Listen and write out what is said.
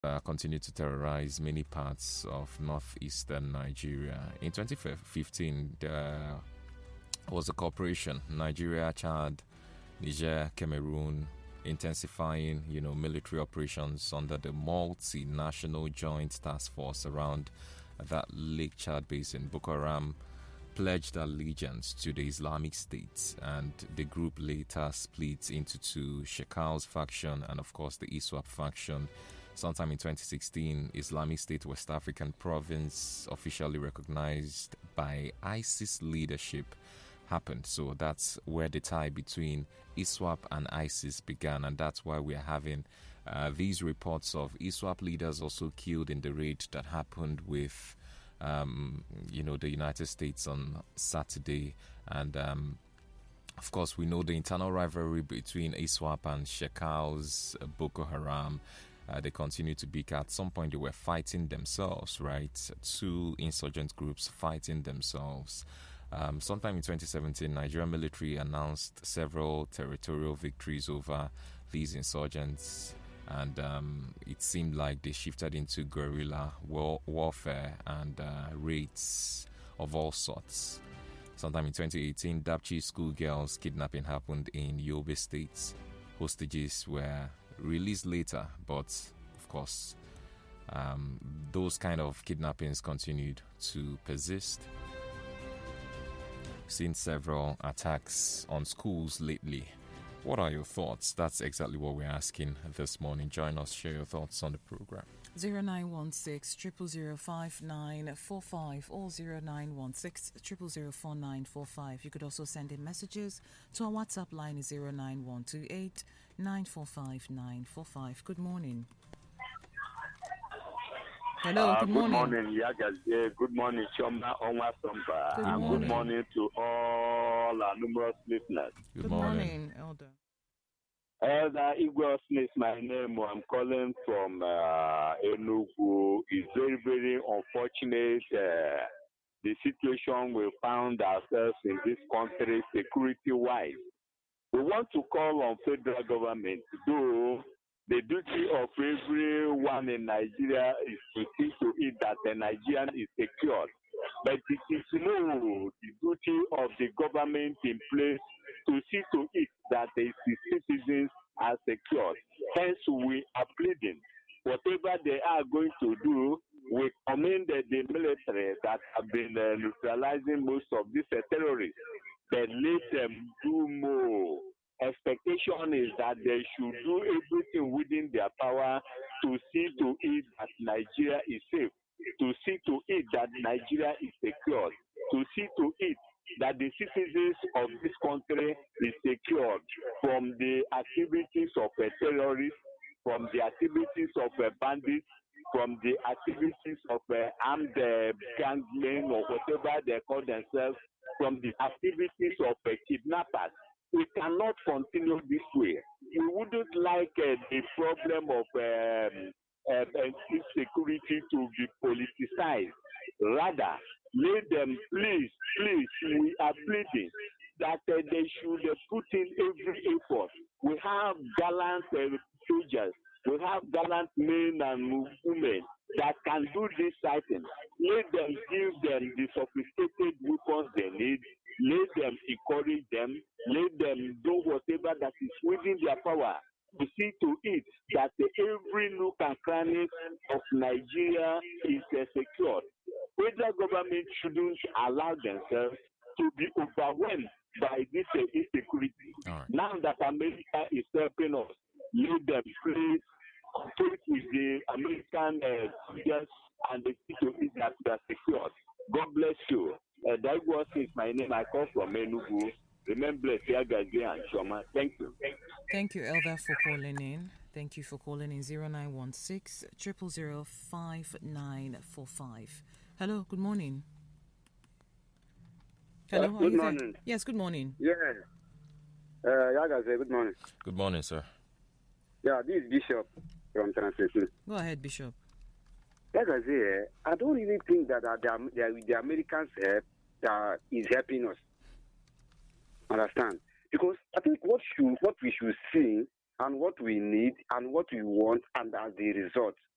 continue to terrorize many parts of northeastern Nigeria. In 2015, there was a cooperation, Nigeria, Chad, Niger, Cameroon, intensifying, military operations under the multinational joint task force around that Lake Chad basin. Boko Haram pledged allegiance to the Islamic State, and the group later split into two: Shekal's faction and, of course, the ISWAP faction. Sometime in 2016, Islamic State West African Province, officially recognized by ISIS leadership, happened. So that's where the tie between ISWAP and ISIS began, and that's why we're having these reports of ISWAP leaders also killed in the raid that happened with the United States on Saturday. And of course, we know the internal rivalry between ISWAP and Shekal's Boko Haram. They continue to be. At some point, they were fighting themselves, right? Two insurgent groups fighting themselves. Sometime in 2017, Nigerian military announced several territorial victories over these insurgents, and it seemed like they shifted into guerrilla warfare and raids of all sorts. Sometime in 2018, Dapchi schoolgirls kidnapping happened in Yobe State. Hostages were released later, but of course, those kind of kidnappings continued to persist. Seen several attacks on schools lately. What are your thoughts? That's exactly what we're asking this morning. Join us, share your thoughts on the program. 0916 0005945 or 0916 0004945. You could also send in messages to our WhatsApp line is 09128 945 945. Good morning. Hello, good morning. Good morning, Yagaze. Good morning, Choma Onwa Somba. And good morning to all our numerous listeners. Good morning, Elder. Elder Igwe Smith, my name. I'm calling from Enugu. It's very, very unfortunate the situation we found ourselves in this country security-wise. We want to call on federal government, though the duty of everyone in Nigeria is to see to it that the Nigerian is secured. But it is no the duty of the government in place to see to it that the citizens are secured. Hence, we are pleading. Whatever they are going to do, we commend the military that have been neutralizing most of these terrorists. But let them do more. Expectation is that they should do everything within their power to see to it that Nigeria is safe, to see to it that Nigeria is secure, to see to it that the citizens of this country is secured from the activities of terrorists, from the activities of bandits, from the activities of armed gangmen or whatever they call themselves, from the activities of kidnappers. We cannot continue this way. We wouldn't like the problem of insecurity to be politicized. Rather, let them please, we are pleading that they should put in every effort. We have gallant soldiers. We have gallant men and women that can do this fighting. Let them give them the sophisticated weapons they need. Let them encourage them. Let them do whatever that is within their power to see to it that every nook and cranny of Nigeria is secured. Federal government shouldn't allow themselves to be overwhelmed by this insecurity. Right. Now that America is helping us, let them please compete with the American soldiers and the people that are secured. God bless you. That was my name. I come from Enugu. Remember, Tiagazi and Shoma. Thank you. Thank you, Elder, for calling in. Thank you for calling in 0916 0005945. Hello, good morning. Hello, good morning. Yes, good morning. Yeah. Yagaze, good morning. Good morning, sir. Yeah, this is Bishop from Translation. Go ahead, Bishop. Yagaze, I don't even think that the Americans help that is helping us. Understand? Because I think what we should see and what we need and what we want and as the result